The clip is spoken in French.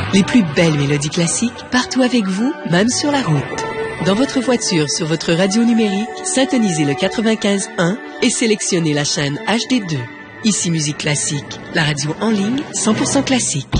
Les plus belles mélodies classiques, partout avec vous, même sur la route. Dans votre voiture, sur votre radio numérique, syntonisez le 95.1 et sélectionnez la chaîne HD2. Ici Musique Classique, la radio en ligne 100% classique.